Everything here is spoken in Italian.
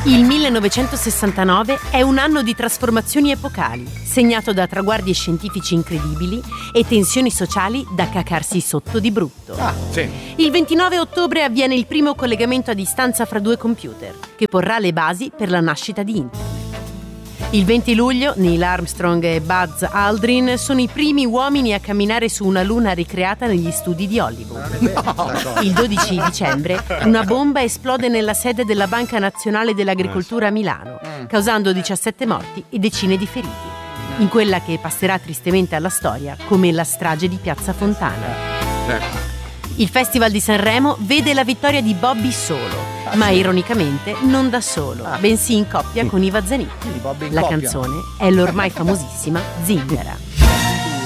Il 1969 è un anno di trasformazioni epocali, segnato da traguardi scientifici incredibili e tensioni sociali da cacarsi sotto di brutto. Sì. Il 29 ottobre avviene il primo collegamento a distanza fra due computer, che porrà le basi per la nascita di Internet. Il 20 luglio Neil Armstrong e Buzz Aldrin sono i primi uomini a camminare su una luna ricreata negli studi di Hollywood. Il 12 dicembre una bomba esplode nella sede della Banca Nazionale dell'Agricoltura a Milano, causando 17 morti e decine di feriti, in quella che passerà tristemente alla storia come la strage di Piazza Fontana. Il Festival di Sanremo vede la vittoria di Bobby solo, ma ironicamente non da solo, bensì in coppia con Iva Zanicchi. La canzone è l'ormai famosissima Zingara.